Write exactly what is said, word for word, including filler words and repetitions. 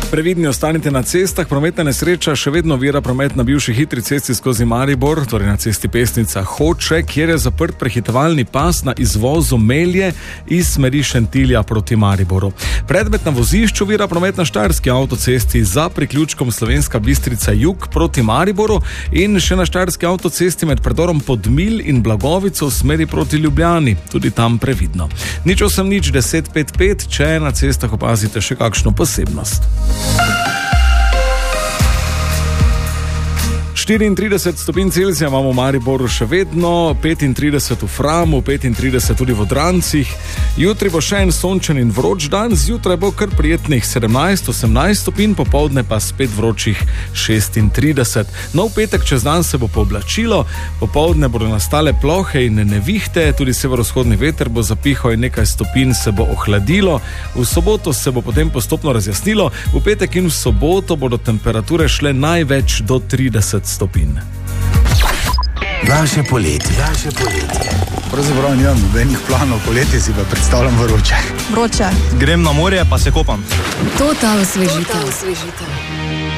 Previdni ostanite na cestah, prometna nesreča še vedno ovira promet na bivši hitri cesti skozi Maribor, torej na cesti Pesnica Hoče, kjer je zaprt prehitevalni pas na izvozu Melje iz smeri Šentilja proti Mariboru. Predmet na vozišču ovira promet na štajerski avtocesti za priključkom Slovenska Bistrica jug proti Mariboru in še na štajerski avtocesti med predorom Podmilj in Blagovico v smeri proti Ljubljani, tudi tam previdno. Nič osem nič deset pet pet, če na cestah opazite še kakšno posebnost. štiriintrideset stopinj Celzija imamo v Mariboru še vedno, petintrideset v Framu, petintrideset tudi v Odrancih. Jutri bo še en sončen in vroč dan, zjutraj bo kar prijetnih sedemnajst osemnajst stopinj, popoldne pa spet vročih šestintrideset. No, v petek čez dan se bo pooblačilo, popoldne bodo nastale plohe in nevihte, tudi severovzhodni veter bo zapihal in nekaj stopinj se bo ohladilo. V soboto se bo potem postopno razjasnilo, v petek in v soboto bodo temperature šle največ do trideset stopinj. Naše poletje. Naše poletje. Pravzaprav nimam nobenih planov, poletje si pa predstavljam vroče. Vroče. Grem na morje pa se kopam. Total osvežitev.